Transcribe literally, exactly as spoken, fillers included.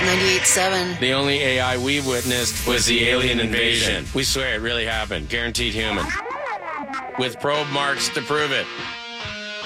ninety-eight point seven. The only A I we've witnessed was the alien invasion. We swear it really happened. Guaranteed human. With probe marks to prove it.